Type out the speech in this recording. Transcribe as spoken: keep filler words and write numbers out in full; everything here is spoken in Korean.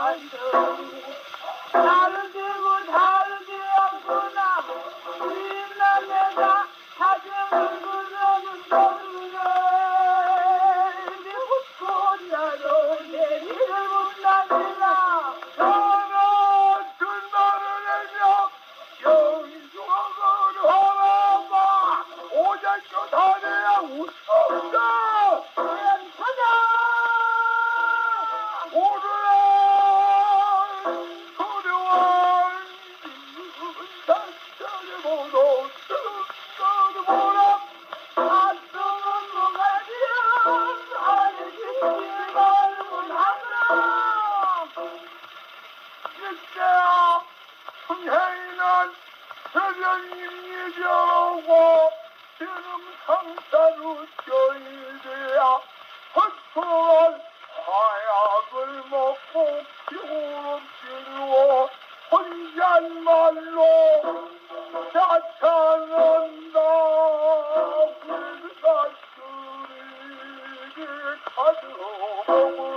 완전히 다르지고 다르지 않구나. 있는 내가 사정을 그려는 너를 내 웃고 나도 내리를 못나니라. 나는 준말을 내며 영수학을 하라마 오작교 다내야 웃었다. 괜찮아. 오늘은 그려한 단장의 모두 뜨거운 보라 아tom은 뭐가 되어 아니지 말고 하라. 이때야 흥행이는 새벽님 예정하고 지금 상사로 저희들야 헛소한 하약을 먹고 피우름 지루어 혼잣말로 자찬한다. 불가스리를 가져오고